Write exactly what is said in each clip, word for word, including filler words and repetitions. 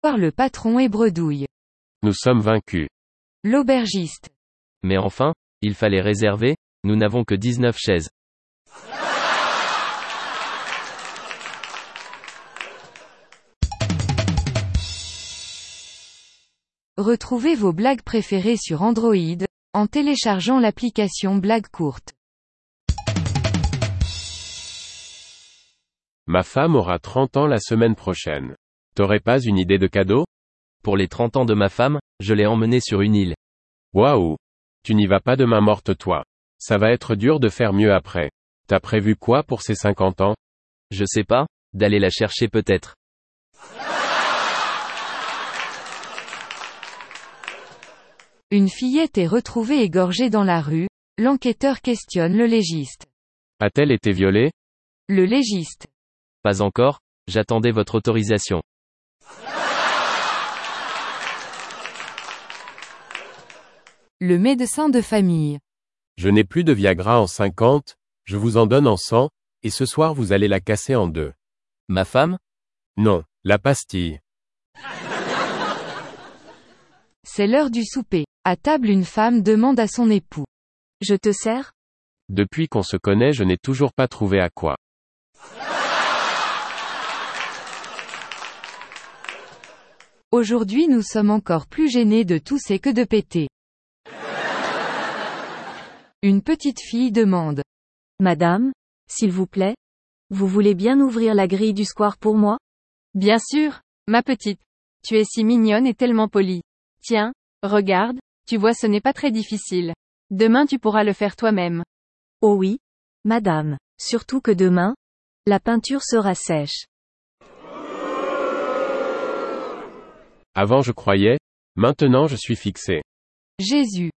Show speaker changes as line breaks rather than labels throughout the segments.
Le patron et bredouille.
Nous sommes vaincus.
L'aubergiste.
Mais enfin, il fallait réserver, nous n'avons que dix-neuf chaises.
Retrouvez vos blagues préférées sur Android, en téléchargeant l'application Blagues courtes.
Ma femme aura trente ans la semaine prochaine. T'aurais pas une idée de cadeau?
Pour les trente ans de ma femme, je l'ai emmenée sur une île.
Waouh! Tu n'y vas pas de main morte toi. Ça va être dur de faire mieux après. T'as prévu quoi pour ses cinquante ans?
Je sais pas, d'aller la chercher peut-être.
Une fillette est retrouvée égorgée dans la rue, l'enquêteur questionne le légiste.
A-t-elle été violée?
Le légiste.
Pas encore, j'attendais votre autorisation.
Le médecin de famille.
Je n'ai plus de Viagra en cinquante, je vous en donne en cent, et ce soir vous allez la casser en deux.
Ma femme?
Non, la pastille.
C'est l'heure du souper. À table, une femme demande à son époux. Je te sers?
Depuis qu'on se connaît, je n'ai toujours pas trouvé à quoi.
Aujourd'hui, nous sommes encore plus gênés de tousser que de péter. Une petite fille demande.
Madame, s'il vous plaît, vous voulez bien ouvrir la grille du square pour moi?
Bien sûr, ma petite. Tu es si mignonne et tellement polie. Tiens, regarde, tu vois ce n'est pas très difficile. Demain tu pourras le faire toi-même.
Oh oui, madame, surtout que demain, la peinture sera sèche.
Avant je croyais, maintenant je suis fixé.
Jésus.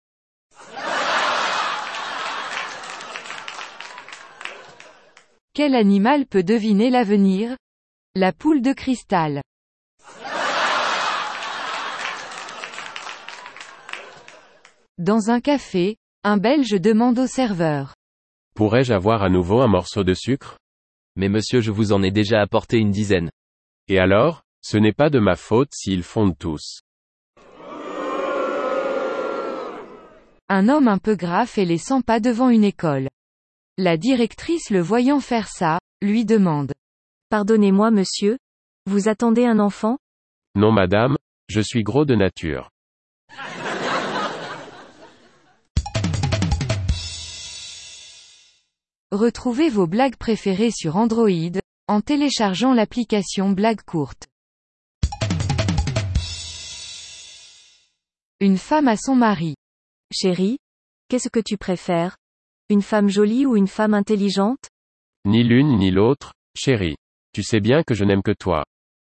Quel animal peut deviner l'avenir? La poule de cristal. Dans un café, un Belge demande au serveur.
Pourrais-je avoir à nouveau un morceau de sucre?
Mais monsieur, je vous en ai déjà apporté une dizaine.
Et alors, ce n'est pas de ma faute s'ils fondent tous.
Un homme un peu gras fait les cent pas devant une école. La directrice, le voyant faire ça, lui demande.
Pardonnez-moi monsieur, vous attendez un enfant?
Non madame, je suis gros de nature.
Retrouvez vos blagues préférées sur Android, en téléchargeant l'application Blagues courtes. Une femme à son mari.
Chérie, qu'est-ce que tu préfères? Une femme jolie ou une femme intelligente?
Ni l'une ni l'autre, chérie. Tu sais bien que je n'aime que toi.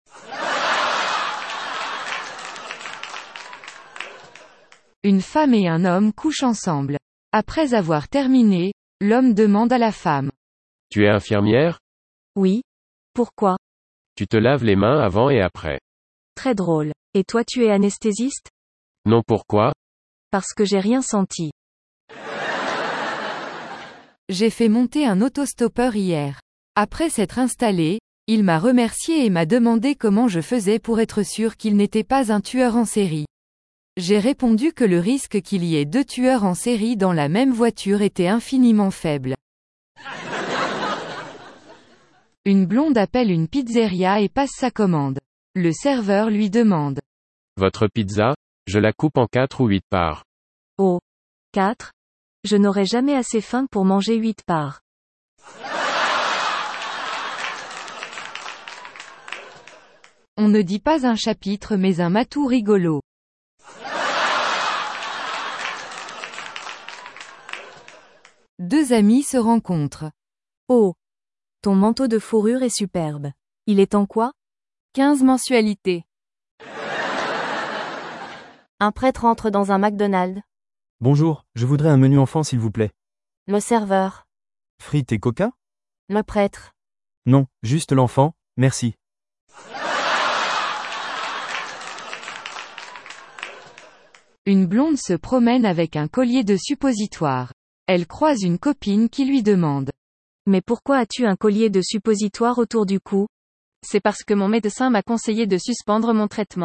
Une femme et un homme couchent ensemble. Après avoir terminé, l'homme demande à la femme.
Tu es infirmière?
Oui. Pourquoi?
Tu te laves les mains avant et après.
Très drôle. Et toi tu es anesthésiste?
Non, pourquoi?
Parce que j'ai rien senti.
J'ai fait monter un autostoppeur hier. Après s'être installé, il m'a remercié et m'a demandé comment je faisais pour être sûr qu'il n'était pas un tueur en série. J'ai répondu que le risque qu'il y ait deux tueurs en série dans la même voiture était infiniment faible. Une blonde appelle une pizzeria et passe sa commande. Le serveur lui demande.
Votre pizza? Je la coupe en quatre ou huit parts.
Oh. Quatre? Je n'aurai jamais assez faim pour manger huit parts.
On ne dit pas un chapitre mais un matou rigolo. Deux amis se rencontrent.
Oh. Ton manteau de fourrure est superbe. Il est en quoi?
quinze mensualités.
Un prêtre entre dans un McDonald's.
Bonjour, je voudrais un menu enfant s'il vous plaît.
Le serveur.
Frites et coca?
Le prêtre.
Non, juste l'enfant, merci.
Une blonde se promène avec un collier de suppositoire. Elle croise une copine qui lui demande.
Mais pourquoi as-tu un collier de suppositoire autour du cou?
C'est parce que mon médecin m'a conseillé de suspendre mon traitement.